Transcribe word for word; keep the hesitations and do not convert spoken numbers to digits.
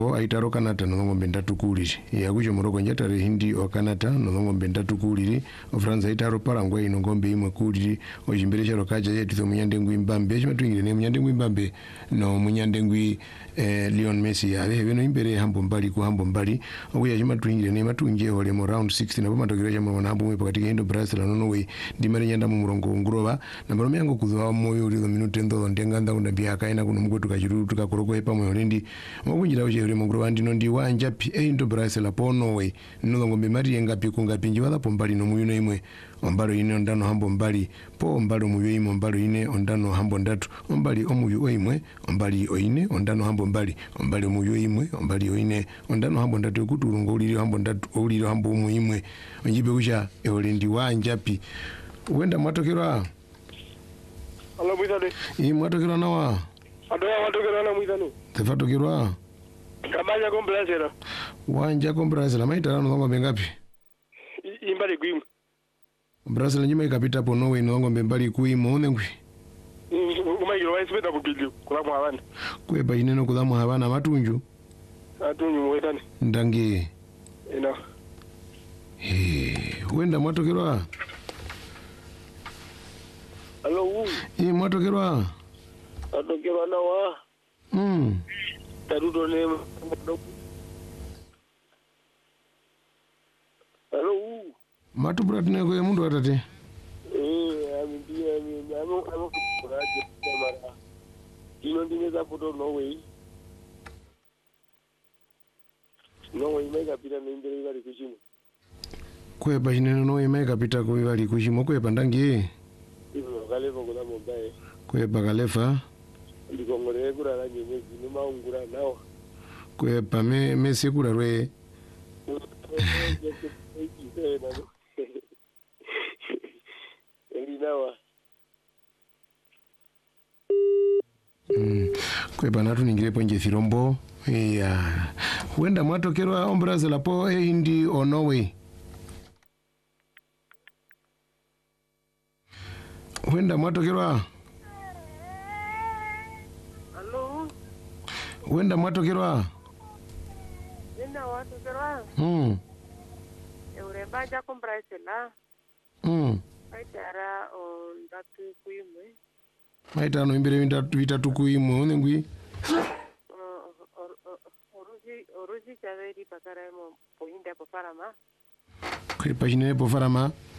aitaro kanata nongombe ndatu kuliri yakucho moroko njatare hindi o kanata nongombe ndatu kuliri ofranza aitaro parangwa ino ngombe imwe kuliri ojimbere charo kaja yetitho munyandengwi mbambe chimatwingire ne munyandengwi mbambe no munyandengwi eh, Leon Messi ale beno imbere hambo mbali ku hambo mbali okuya chimatwingire ne matunje ole mo round sixty nabo matokero cha mwana hambo mwe pakati kendo Brazil no Norway ndimare nyanda mu murongo nguroba nambaro myango kuzowa moyo uri minute ndo ndenganda kundabia kaina kuno mugwetu kachiru tukakoroko epa moyo rindi mokunjira uche uri mungurova ndino ndi wanja pi eindo Brazil apo Norway nno ngombe mari engapi kungapinji wala pombali no muyuno imwe ombalo ine ondano hambo mbali po ombalo muyo imwe ombalo ine ondano hambo ndatu ombali omuyo imwe ombali oine ondano hambo mbali ombali muyo imwe ombali oine ondano hambo ndatu kuti ulungo uliro hambo ndatu uliro hambo umwe imwe onjibe kucha eole ndi wanja pi wenda mwatokerwa Ala mwizane i mwatokerwa nawa adoya mwatokerwa na mwizane tefatokerwa kamanya ko Brazil wanja ko Brazil maitara no ngombe ngapi imbali kwimwe Brazil nyima ikapita po Norway no ngombe mbali kuimo onengwi umayiro waisipeta kupilio kula mwana kweba ineno kula mwana matunju atunyu mwetani ndange ina eh wenda mwatokerwa alo u i mwatokerwa atokerwa nawa mm taruto ne alo u matu bratne ko mundu atate eh ami dia ami amo amo kuraje mara ino ndineza foto Norway Norway mega pira nindere bali kuchimo kweba ineno no ime kapita ko bali kuchimo kweba ndangi ivo kalevo kula mombaye kweba kalefa ndikongore kurala nyemezi nimaungura nawo kweba me mesekura rwe elinawa mm kweba natu ningirepo nje firombo ya wenda mwatokerwa o Brazil apo e hindi o Norway wenda mwatokerwa Hello wenda mwatokerwa Nina watokerwa mm Eureba ja ko Brazil la mm aitara on datu kuimwe maita no imbere vitatu vitatu kuimwe onengwi oruji oruji chaveri pakaremo poinda po farama kweba inene po farama